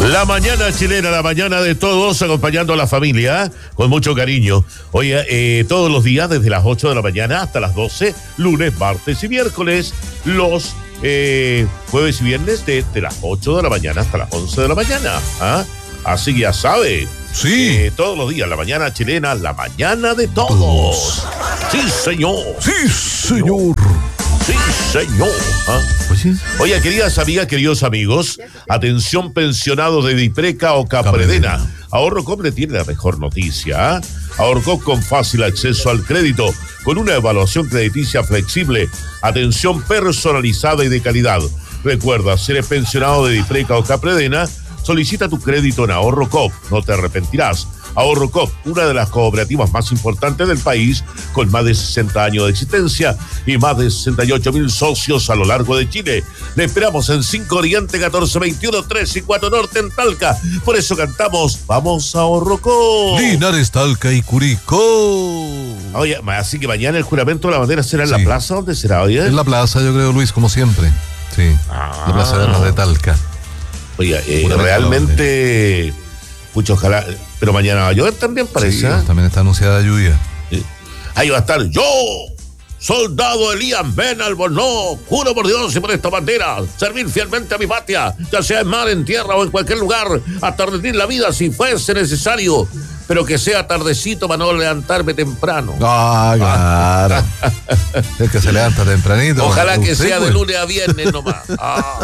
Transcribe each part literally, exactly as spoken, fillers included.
La mañana chilena, la mañana de todos, acompañando a la familia, ¿eh? Con mucho cariño. Oye, eh, todos los días, desde las ocho de la mañana hasta las doce, lunes, martes y miércoles, los eh, jueves y viernes, desde las ocho de la mañana hasta las once de la mañana. ¿Ah? Así que ya sabe. Sí. Eh, todos los días, la mañana chilena, la mañana de todos. todos. Sí, señor. Sí, señor. Sí, señor. ¿Ah? Pues sí. Oye, queridas amigas, queridos amigos, atención pensionados de Dipreca o Capredena. Ahorrocop le tiene la mejor noticia. ¿eh? Ahorrocop con fácil acceso al crédito, con una evaluación crediticia flexible, atención personalizada y de calidad. Recuerda, si eres pensionado de Dipreca o Capredena, solicita tu crédito en Ahorrocop, no te arrepentirás. Ahorrocop, una de las cooperativas más importantes del país, con más de sesenta años de existencia y más de sesenta y ocho mil socios a lo largo de Chile. Le esperamos en cinco Oriente, catorce veintiuno, tres y cuatro Norte en Talca. Por eso cantamos, vamos a Ahorrocop. Linares, Talca y Curicó. Oye, así que mañana el juramento de la bandera será en sí. La plaza, ¿dónde será? Oye? En la plaza, yo creo, Luis, como siempre. Sí, ah. La plaza de Armas de Talca. Oye, eh, realmente... Mucho ojalá, pero mañana va a llover también, parece. Sí, también está anunciada lluvia. Sí. Ahí va a estar yo, soldado Elías Ben Albornoz, juro por Dios y por esta bandera, servir fielmente a mi patria, ya sea en mar, en tierra o en cualquier lugar, hasta rendir la vida si fuese necesario, pero que sea tardecito para no levantarme temprano. Ah, claro. Es que se levanta tempranito. Ojalá que sea pues? de lunes a viernes nomás. Ah,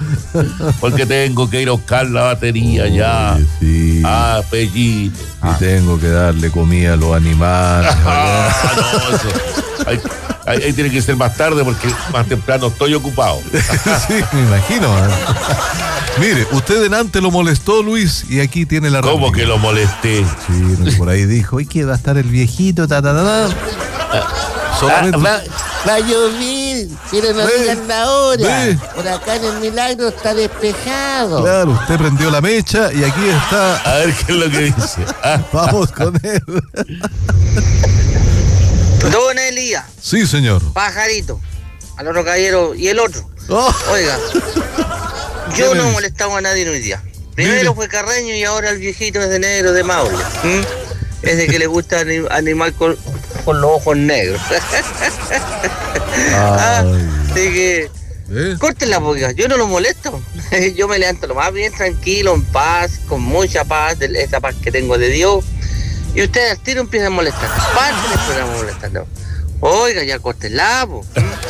porque tengo que ir a buscar la batería. Oye, ya. Sí. Ah, Pellín. Y ah. tengo que darle comida a los animales. Ah, no, eso. Ahí, ahí, ahí tiene que ser más tarde porque más temprano estoy ocupado. Sí, me imagino. Mire, usted delante lo molestó, Luis, y aquí tiene la ¿Cómo réplica. Que lo molesté? Sí, por ahí dijo, ¿y qué va a estar el viejito? Ta, ta, ta, ta. Solamente... va, va, va a llover, pero no digan la hora. Ve. Por acá en el Milagro está despejado. Claro, usted prendió la mecha y aquí está. A ver qué es lo que dice. Ah. Vamos con él. Don Elías. Sí, señor. Pajarito. Al otro caballero y el otro. Oh. Oiga. Yo no molestaba a nadie hoy día. Primero Mire. fue Carreño y ahora el viejito es de negro de Maule. ¿Mm? Es de que le gusta anim- animar con, con los ojos negros. ah, así que ¿Eh? córtenla, porque yo no lo molesto. Yo me levanto lo más bien tranquilo, en paz, con mucha paz, de esa paz que tengo de Dios. Y ustedes al tiro empiezan a molestar. Parte del programa molestando. Oiga, ya córtenla, po.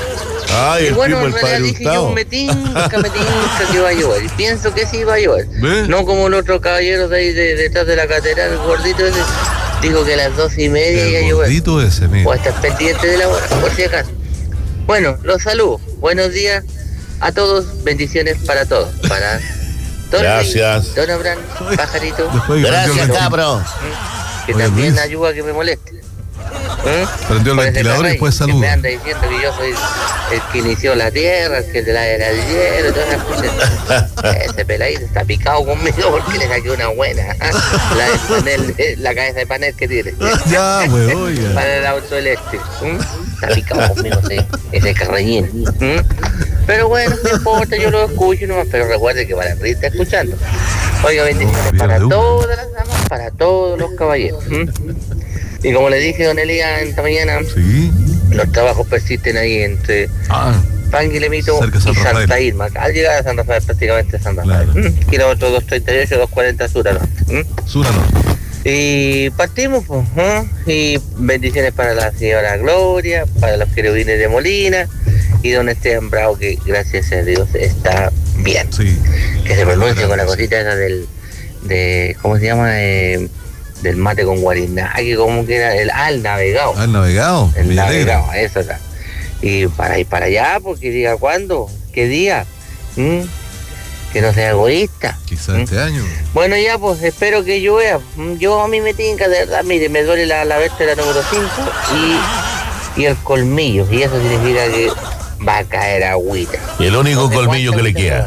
Ay, y bueno, en realidad dije yo me tinca, me tinca que va a llover. Y pienso que sí va a llover. ¿Ve? No como el otro caballero de ahí de, detrás de la catedral, el gordito ese, dijo que a las doce y media iba a llover. El gordito ese, mira. O estar pendiente de la hora, por si acaso. Bueno, los saludo. Buenos días a todos. Bendiciones para todos. Para Don Gracias. Rey, Don Abraham, Pajarito. Gracias, cabro. Que Oye, también Luis. ayuda a que me moleste. ¿Eh? Prendió el Por ventilador y después saluda. Me anda diciendo que yo soy el que inició la tierra, el que de la era del hielo, todas esas cosas. Ese peladito está picado conmigo porque le saqué una buena. La del panel, la cabeza de panel que tiene. Ya, güey, oiga. Para el auto eléctrico. ¿Mm? Está picado conmigo ese, ese carreñín. ¿Mm? Pero bueno, no importa, yo lo escucho nomás, pero recuerde que para arriba está escuchando. Oiga, bendiciones para todas las damas, para todos los caballeros. ¿Mm? Y como le dije, don Elías, esta mañana, ¿sí? Los trabajos persisten ahí entre ah, Panguilemito y Santa Irma. Al llegar a San Rafael, prácticamente San Rafael. Claro. ¿Mm? Kilómetro doscientos treinta y ocho, doscientos cuarenta sur a norte. ¿Mm? Sur a norte. Y partimos, pues, ¿eh? Y bendiciones para la señora Gloria, para los querubines de Molina y don Esteban Bravo, que gracias a Dios está bien. Sí. Que se pronuncie con la cosita esa del, de, ¿cómo se llama? Eh, del mate con guarinaque, como que era el al navegado. Al navegado. El navegado, eso está. Y para ir para allá, porque diga cuándo, qué día. ¿Mm? Que no sea egoísta. Quizás ¿Mm? este año. Bueno, ya, pues espero que llueva. Yo a mí me tinca, de verdad, mire, me duele la, la vértebra número cinco y, y el colmillo. Y eso significa que va a caer agüita. Y el único Entonces, colmillo que le queda.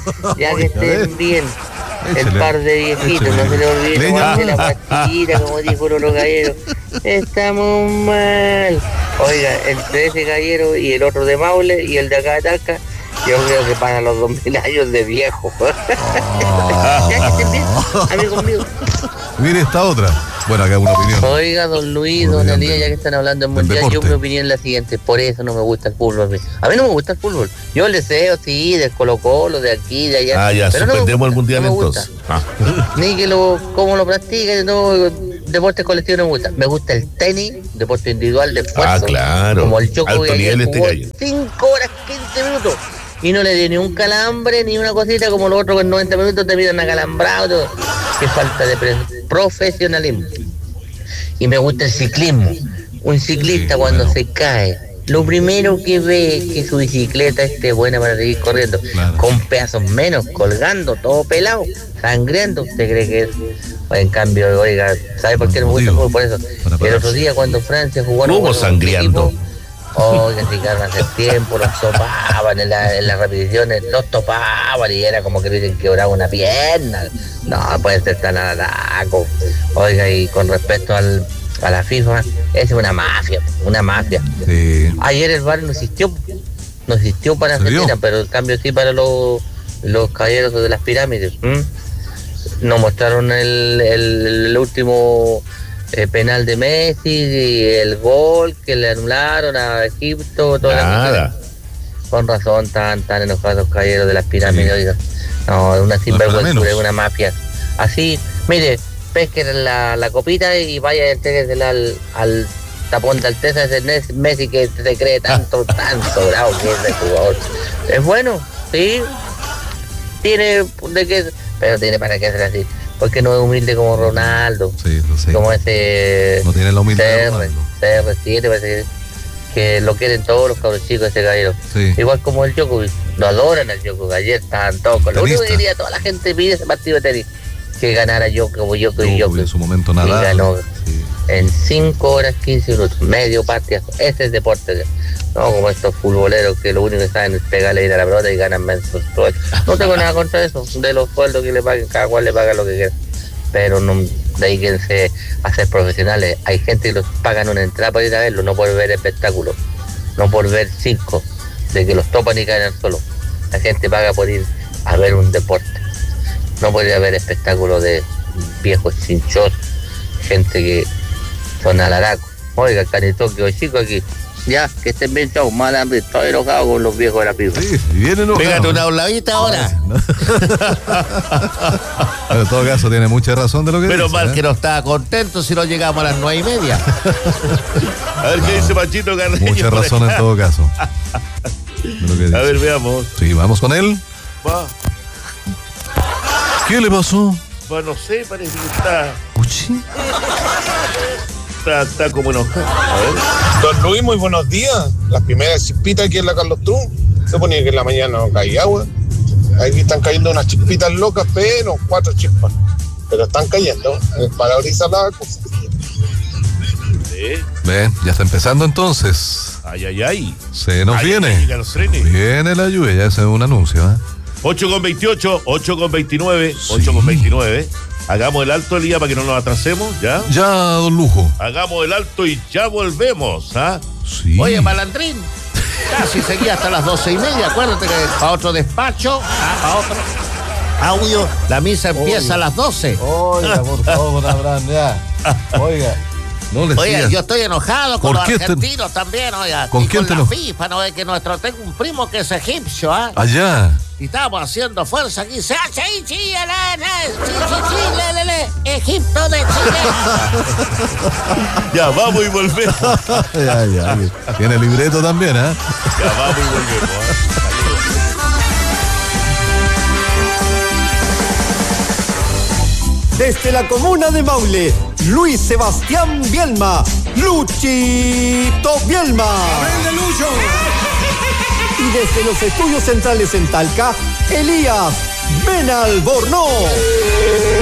Ya que estén bien. El échale, par de viejitos, échale. No se le olvide tomarse la pastillita, como dijo el otro gallero. Estamos mal. Oiga, entre ese gallero y el otro de Maule y el de acá de Talca, yo creo que pasan los dos mil años de viejo. Oh. Ya que amigo mío. Mire esta otra. Bueno, acá una opinión. Oiga, don Luis, don Elías, ya que están hablando en mundial, yo mi opinión es la siguiente, por eso no me gusta el fútbol. A mí no me gusta el fútbol. Yo el deseo, sí, del Colo Colo, de aquí, de allá. Ah, ya, pero suspendemos no el mundial no entonces. Ah. Ni que lo, cómo lo practiquen, no, deportes colectivos no me gusta. Me gusta el tenis, deporte individual de esfuerzo. Ah, claro. Como el choco Alto nivel este gallo. cinco horas, quince minutos. Y no le dio ni un calambre, ni una cosita como los otros que en noventa minutos te miran acalambrado. Qué falta de pre- profesionalismo. Y me gusta el ciclismo. Un ciclista sí, cuando bueno. se cae, lo primero que ve es que su bicicleta esté buena para seguir corriendo. Claro. Con pedazos menos, colgando, todo pelado, sangreando. ¿Usted cree que es? En cambio, oiga, ¿sabe por qué no me gusta el fútbol? Por eso. El otro día cuando Francia jugó... ¿Cómo sangreando? Oiga, si quedaron hace tiempo, los topaban en, la, en las repeticiones, los topaban y era como que dicen que oraba una pierna. No, puede ser tan alaco. Oiga, y con respecto al, a la FIFA, es una mafia, una mafia. Sí. Ayer el V A R no existió, no existió para Argentina, pero en cambio sí para los, los caballeros de las pirámides. ¿Mm? Nos mostraron el, el, el último... Eh, penal de Messi y el gol que le anularon a Egipto, toda la con razón tan tan enojados los caballeros de las pirámides, sí. Oiga. No, una sinvergüenza, no una mafia. Así, mire, pesquen la, la copita y vaya entréguesela al, al tapón de Alteza de Messi que se cree tanto, tan sobrado que es el jugador. Es bueno, sí, tiene de qué, pero tiene para qué ser así. Porque no es humilde como Ronaldo, sí, lo sé. Como ese no tiene la humildad C R siete, parece que, que lo quieren todos los cabros chicos ese caballero. Sí. Igual como el Djokovic, lo adoran al Djokovic, ayer estaban todos con lo único que quería toda la gente pide ese partido de tenis, que ganara Djokovic como Djokovic, Djokovic en su momento nada. Y ganó sí. En cinco horas quince minutos, medio partido, ese es deporte. No como estos futboleros que lo único que saben es pegarle ir a la pelota y ganan menos sueldos. No tengo nada contra eso, de los sueldos que le paguen, cada cual le paga lo que quiera. Pero no dedíquense a ser profesionales. Hay gente que los pagan una entrada para ir a verlo, no por ver espectáculos, no por ver circo, de que los topan y caen al suelo. La gente paga por ir a ver un deporte, no por ir a ver espectáculos de viejos chinchos, gente que son alaracos. Oiga, canito que hoy chico aquí. Ya, que estén bien, chao, mal hambre, estoy enojado con los viejos de la piba. Sí, viene enojado. Pégate una habladita ahora. Pero en todo caso tiene mucha razón de lo que Pero dice. mal ¿eh? que no estaba contento si no llegamos a las nueve y media. A ver qué dice Panchito Carreño. Mucha razón en todo caso. Lo que dice. A ver, veamos. Sí, vamos con él. Va. ¿Qué le pasó? Bueno, no sé, parece que está... ¿Uchi? Está, está como enojado. A ver. Don Luis, muy buenos días. Las primeras chispitas aquí en la Carlos Trú. Se ponía que en la mañana no caía agua. Aquí están cayendo unas chispitas locas, pero cuatro chispas. Pero están cayendo. En el parabrisas la cosa. Sí. Ve, ya está empezando entonces. Ay, ay, ay. Se nos ay, viene. Ay, los trenes. Viene la lluvia, ya ese es un anuncio, ¿eh? ocho con veintiocho, ocho con veintinueve, Sí. ocho con veintinueve. Hagamos el alto, Elías, para que no nos atrasemos, ¿ya? Ya, don Lujo. Hagamos el alto y ya volvemos, ¿ah? Sí. Oye, Malandrín, casi seguía hasta las doce y media. Acuérdate que para otro despacho, ah, para otro audio, la misa empieza Oiga. a las doce. Oiga, por favor, Abraham, ya. Oiga. No le Oiga, sigas. yo estoy enojado con los te... argentinos también, oiga. ¿Con y quién con te la lo... FIFA, ¿no? Es que nuestro, tengo un primo que es egipcio, ¿ah? ¿eh? Allá. Y estamos haciendo fuerza aquí. Se hace ahí, sí, la, la, sí, sí, sí, le, le, le. Egipto de Chile. Ya, vamos y volvemos. ya, ya. Tiene libreto también, ¿eh? Ya, vamos y volvemos, ¿eh? Desde la comuna de Maule, Luis Sebastián Bielma, Luchito Bielma. ¡Aprende, Lucho! Y desde los estudios centrales en Talca, Elías Benalbornoz.